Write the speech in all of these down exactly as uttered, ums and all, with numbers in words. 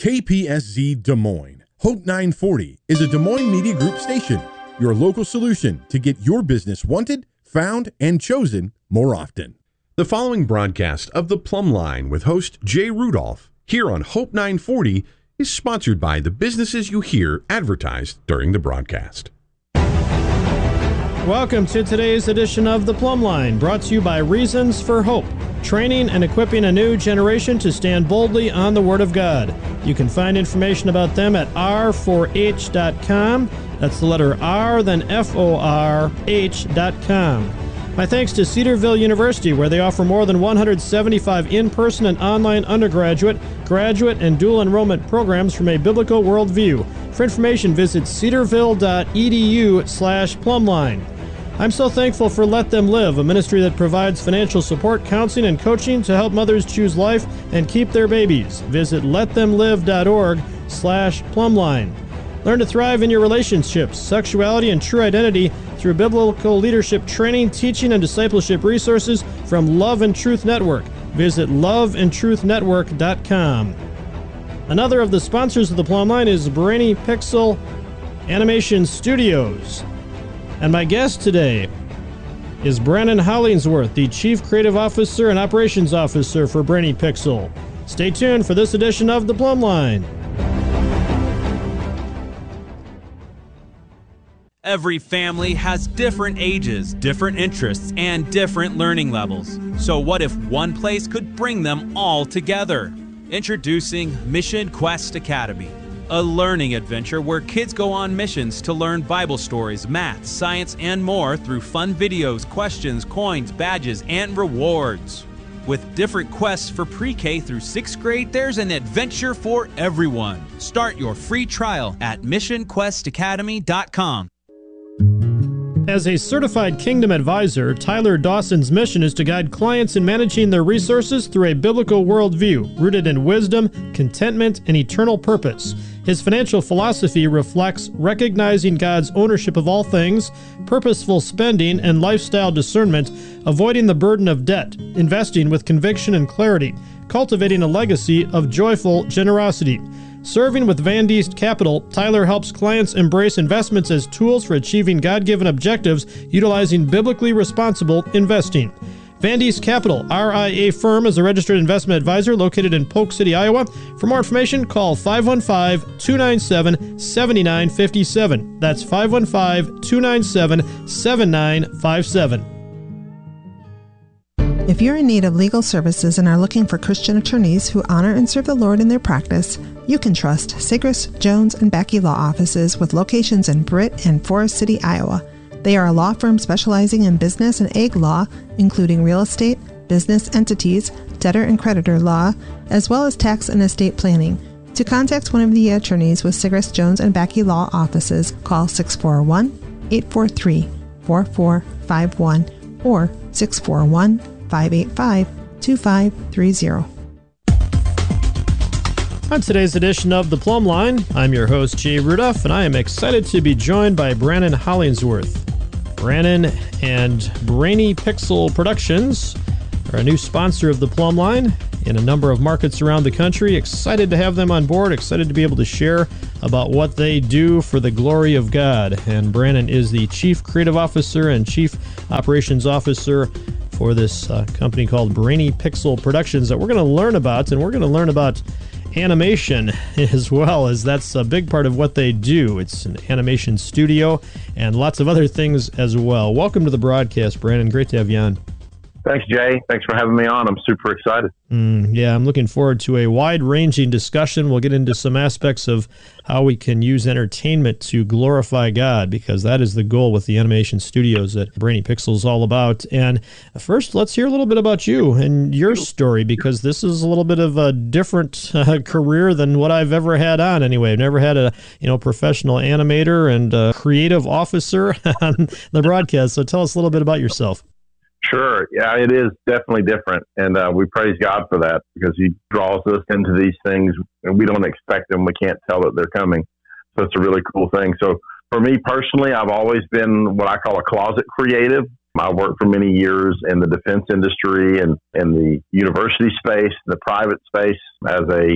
K P S Z Des Moines. Hope nine forty is a Des Moines Media Group station, your local solution to get your business wanted, found, and chosen more often. The following broadcast of The Plumb Line with host Jay Rudolph here on Hope nine forty is sponsored by the businesses you hear advertised during the broadcast. Welcome to today's edition of The Plumb Line, brought to you by Reasons for Hope, training and equipping a new generation to stand boldly on the Word of God. You can find information about them at R four H dot com. That's the letter R, then F O R H dot com. My thanks to Cedarville University, where they offer more than one hundred seventy-five in-person and online undergraduate, graduate, and dual enrollment programs from a biblical worldview. For information, visit cedarville.edu slash plumline. I'm so thankful for Let Them Live, a ministry that provides financial support, counseling, and coaching to help mothers choose life and keep their babies. Visit letthemlive.org slash plumline. Learn to thrive in your relationships, sexuality, and true identity through biblical leadership training, teaching, and discipleship resources from Love and Truth Network. Visit love and truth network dot com. Another of the sponsors of the Plumb Line is Brainy Pixel Animation Studios. And my guest today is Brandon Hollingsworth, the Chief Creative Officer and Operations Officer for Brainy Pixel. Stay tuned for this edition of The Plumb Line. Every family has different ages, different interests, and different learning levels. So what if one place could bring them all together? Introducing Mission Quest Academy, a learning adventure where kids go on missions to learn Bible stories, math, science, and more through fun videos, questions, coins, badges, and rewards. With different quests for pre-K through sixth grade, there's an adventure for everyone. Start your free trial at mission quest academy dot com. As a certified Kingdom advisor, Tyler Dawson's mission is to guide clients in managing their resources through a biblical worldview rooted in wisdom, contentment, and eternal purpose. His financial philosophy reflects recognizing God's ownership of all things, purposeful spending, and lifestyle discernment, avoiding the burden of debt, investing with conviction and clarity, cultivating a legacy of joyful generosity. Serving with Van Diest Capital, Tyler helps clients embrace investments as tools for achieving God-given objectives utilizing biblically responsible investing. Van Diest Capital, R I A firm, is a registered investment advisor located in Polk City, Iowa. For more information, call five one five, two nine seven, seven nine five seven. That's five one five, two nine seven, seven nine five seven. If you're in need of legal services and are looking for Christian attorneys who honor and serve the Lord in their practice, you can trust Sigris, Jones, and Becky Law Offices with locations in Britt and Forest City, Iowa. They are a law firm specializing in business and ag law, including real estate, business entities, debtor and creditor law, as well as tax and estate planning. To contact one of the attorneys with Sigris, Jones, and Becky Law Offices, call six four one, eight four three, four four five one or six four one, five eight five, two five three zero. On today's edition of The Plumb Line, I'm your host, Jay Rudolph, and I am excited to be joined by Brandon Hollingsworth. Brandon and Brainy Pixel Productions are a new sponsor of The Plumb Line in a number of markets around the country. Excited to have them on board, excited to be able to share about what they do for the glory of God. And Brandon is the Chief Creative Officer and Chief Operations Officer for this uh, company called Brainy Pixel Productions that we're going to learn about, and we're going to learn about animation as well, as that's a big part of what they do. It's an animation studio and lots of other things as well. Welcome to the broadcast, Brandon. Great to have you on. Thanks, Jay. Thanks for having me on. I'm super excited. Mm, yeah, I'm looking forward to a wide-ranging discussion. We'll get into some aspects of how we can use entertainment to glorify God, because that is the goal with the animation studios that Brainy Pixel is all about. And first, let's hear a little bit about you and your story, because this is a little bit of a different uh, career than what I've ever had on. Anyway, I've never had a you know professional animator and a creative officer on the broadcast. So tell us a little bit about yourself. Sure. Yeah, it is definitely different. And uh, we praise God for that, because he draws us into these things and we don't expect them. We can't tell that they're coming. So it's a really cool thing. So for me personally, I've always been what I call a closet creative. I worked for many years in the defense industry and in the university space, the private space as a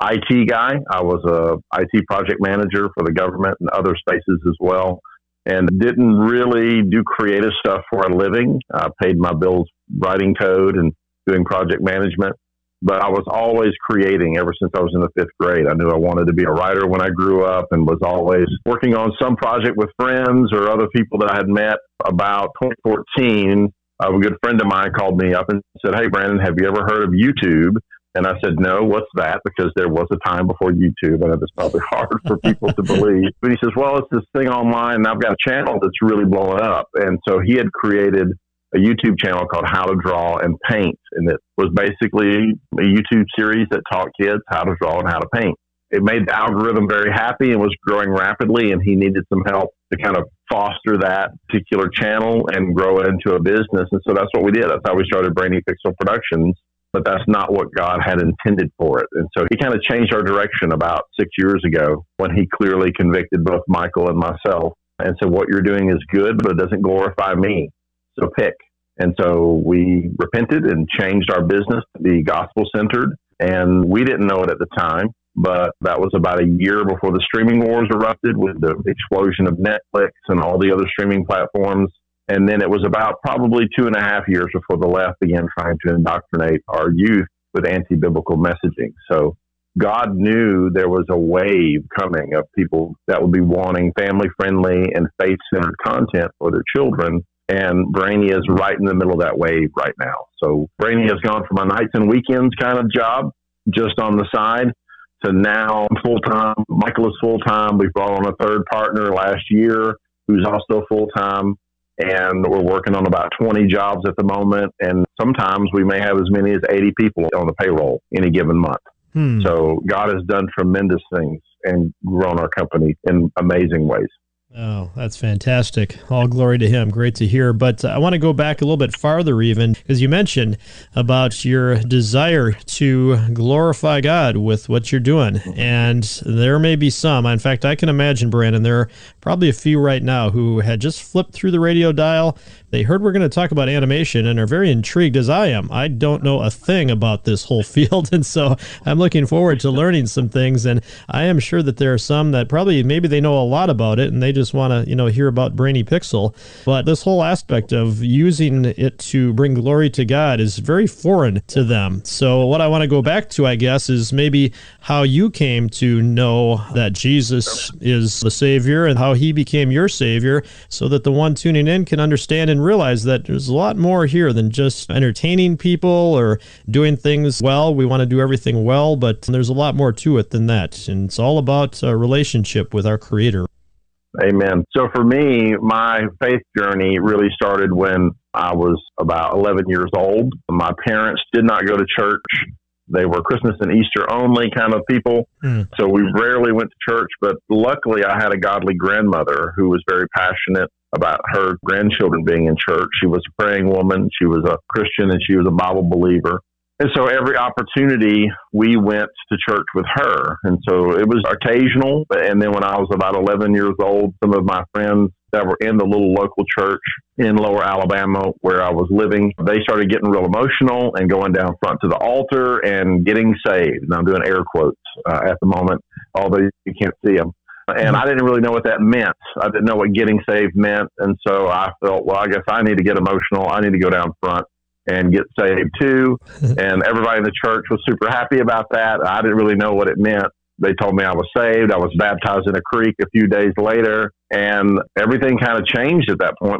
I T guy. I was a I T project manager for the government and other spaces as well, and didn't really do creative stuff for a living. I paid my bills writing code and doing project management, but I was always creating ever since I was in the fifth grade. I knew I wanted to be a writer when I grew up and was always working on some project with friends or other people that I had met. About twenty fourteen, a good friend of mine called me up and said, "Hey, Brandon, have you ever heard of YouTube?" And I said, "No, what's that?" Because there was a time before YouTube, and it's probably hard for people to believe. But he says, "Well, it's this thing online, and I've got a channel that's really blowing up." And so he had created a YouTube channel called How to Draw and Paint, and it was basically a YouTube series that taught kids how to draw and how to paint. It made the algorithm very happy and was growing rapidly, and he needed some help to kind of foster that particular channel and grow it into a business. And so that's what we did. That's how we started Brainy Pixel Productions. But that's not what God had intended for it. And so he kind of changed our direction about six years ago when he clearly convicted both Michael and myself and said, "What you're doing is good, but it doesn't glorify me. So pick." And so we repented and changed our business to be gospel-centered. And we didn't know it at the time, but that was about a year before the streaming wars erupted with the explosion of Netflix and all the other streaming platforms. And then it was about probably two and a half years before the left began trying to indoctrinate our youth with anti-biblical messaging. So God knew there was a wave coming of people that would be wanting family-friendly and faith-centered content for their children. And Brainy is right in the middle of that wave right now. So Brainy has gone from a nights and weekends kind of job, just on the side, to now full-time. Michael is full-time. We brought on a third partner last year who's also full-time. And we're working on about twenty jobs at the moment. And sometimes we may have as many as eighty people on the payroll any given month. Hmm. So God has done tremendous things and grown our company in amazing ways. Oh, that's fantastic. All glory to him. Great to hear. But uh, I want to go back a little bit farther even, because you mentioned about your desire to glorify God with what you're doing. And there may be some. In fact, I can imagine, Brandon, there are probably a few right now who had just flipped through the radio dial. They heard we're going to talk about animation and are very intrigued, as I am. I don't know a thing about this whole field, and so I'm looking forward to learning some things. And I am sure that there are some that probably maybe they know a lot about it, and they just want to, you know, hear about Brainy Pixel. But this whole aspect of using it to bring glory to God is very foreign to them. So what I want to go back to, I guess, is maybe how you came to know that Jesus is the Savior and how he became your Savior, so that the one tuning in can understand and realize that there's a lot more here than just entertaining people or doing things well. We want to do everything well, but there's a lot more to it than that. And it's all about a relationship with our Creator. Amen. So for me, my faith journey really started when I was about eleven years old. My parents did not go to church. They were Christmas and Easter only kind of people. Mm. So we rarely went to church, but luckily I had a godly grandmother who was very passionate about her grandchildren being in church. She was a praying woman. She was a Christian and she was a Bible believer. And so every opportunity we went to church with her. And so it was occasional. And then when I was about eleven years old, some of my friends that were in the little local church in Lower Alabama where I was living, they started getting real emotional and going down front to the altar and getting saved. And I'm doing air quotes uh, at the moment, although you can't see them. And I didn't really know what that meant. I didn't know what getting saved meant. And so I felt, well, I guess I need to get emotional. I need to go down front and get saved too. And everybody in the church was super happy about that. I didn't really know what it meant. They told me I was saved. I was baptized in a creek a few days later, and everything kind of changed at that point